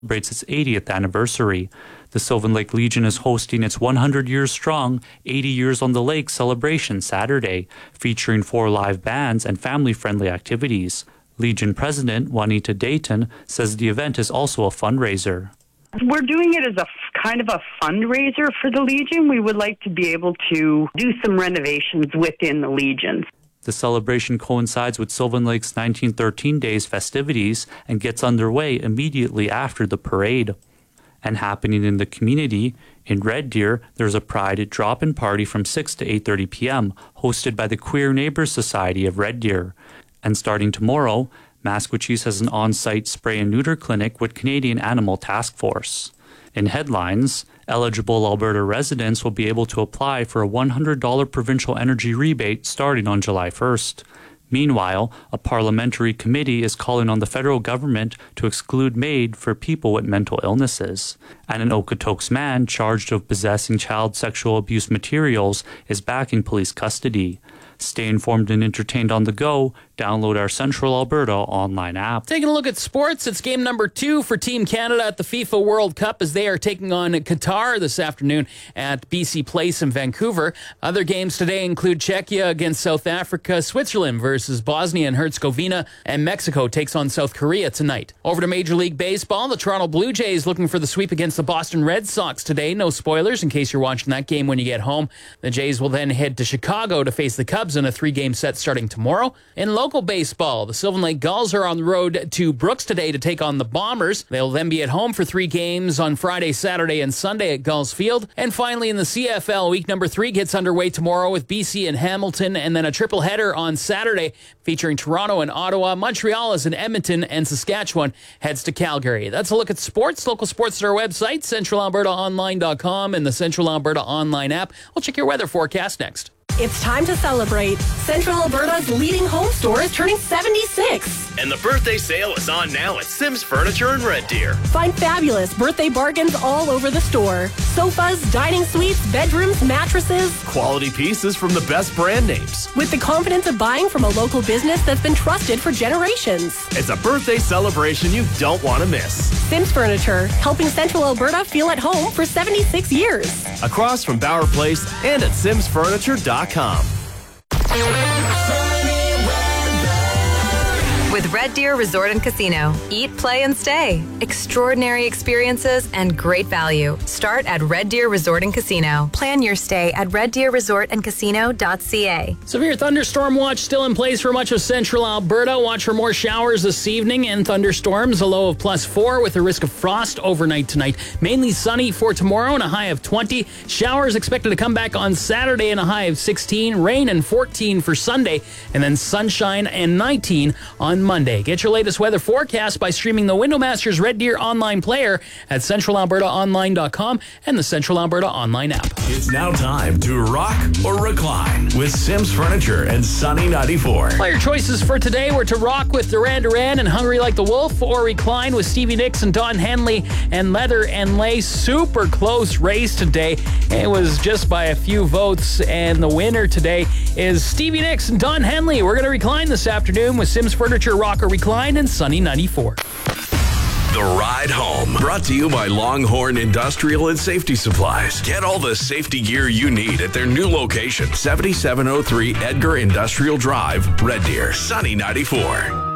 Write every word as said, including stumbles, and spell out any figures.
celebrates its eightieth anniversary. The Sylvan Lake Legion is hosting its one hundred years strong, eighty years on the lake celebration Saturday, featuring four live bands and family-friendly activities. Legion President Juanita Dayton says the event is also a fundraiser. We're doing it as a kind of a fundraiser for the Legion. We would like to be able to do some renovations within the Legion. The celebration coincides with Sylvan Lake's nineteen thirteen Days festivities and gets underway immediately after the parade. And happening in the community, in Red Deer, there's a Pride drop-in party from six to eight thirty p.m. hosted by the Queer Neighbors Society of Red Deer. And starting tomorrow, Maskwacis has an on-site spay and neuter clinic with Canadian Animal Task Force. In headlines, eligible Alberta residents will be able to apply for a one hundred dollars provincial energy rebate starting on July first. Meanwhile, a parliamentary committee is calling on the federal government to exclude MAID for people with mental illnesses. And an Okotoks man charged of possessing child sexual abuse materials is back in police custody. Stay informed and entertained on the go. Download our Central Alberta online app. Taking a look at sports, it's game number two for Team Canada at the FIFA World Cup as they are taking on Qatar this afternoon at B C Place in Vancouver. Other games today include Czechia against South Africa, Switzerland versus Bosnia and Herzegovina, and Mexico takes on South Korea tonight. Over to Major League Baseball, the Toronto Blue Jays looking for the sweep against the Boston Red Sox today. No spoilers in case you're watching that game when you get home. The Jays will then head to Chicago to face the Cubs in a three-game set starting tomorrow. In local baseball, the Sylvan Lake Gulls are on the road to Brooks today to take on the Bombers. They'll then be at home for three games on Friday, Saturday, and Sunday at Gulls Field. And finally, in the C F L, week number three gets underway tomorrow with B C and Hamilton, and then a triple header on Saturday featuring Toronto and Ottawa. Montreal is in Edmonton, and Saskatchewan heads to Calgary. That's a look at sports. Local sports at our website, central alberta online dot com, and the Central Alberta Online app. We'll check your weather forecast next. It's time to celebrate. Central Alberta's leading home store is turning seventy-six. And the birthday sale is on now at Sims Furniture in Red Deer. Find fabulous birthday bargains all over the store. Sofas, dining suites, bedrooms, mattresses. Quality pieces from the best brand names. With the confidence of buying from a local business that's been trusted for generations. It's a birthday celebration you don't want to miss. Sims Furniture, helping Central Alberta feel at home for seventy-six years. Across from Bauer Place and at sims furniture dot com. With Red Deer Resort and Casino. Eat, play, and stay. Extraordinary experiences and great value. Start at Red Deer Resort and Casino. Plan your stay at red deer resort and casino dot c a. Severe thunderstorm watch still in place for much of central Alberta. Watch for more showers this evening and thunderstorms. A low of plus four with a risk of frost overnight tonight. Mainly sunny for tomorrow and a high of twenty. Showers expected to come back on Saturday and a high of sixteen. Rain and fourteen for Sunday. And then sunshine and nineteen on Monday. Get your latest weather forecast by streaming the Windowmasters Red Deer online player at central alberta online dot com and the Central Alberta Online app. It's now time to rock or recline with Sims Furniture and Sunny ninety-four. Well, your choices for today were to rock with Duran Duran and Hungry Like the Wolf, or recline with Stevie Nicks and Don Henley and Leather and Lace. Super close race today. It was just by a few votes, and the winner today is Stevie Nicks and Don Henley. We're going to recline this afternoon with Sims Furniture, Rock or Recline, and Sunny ninety-four. The Ride Home, brought to you by Longhorn Industrial and Safety Supplies. Get all the safety gear you need at their new location, seventy-seven oh three Edgar Industrial Drive, Red Deer. Sunny ninety-four.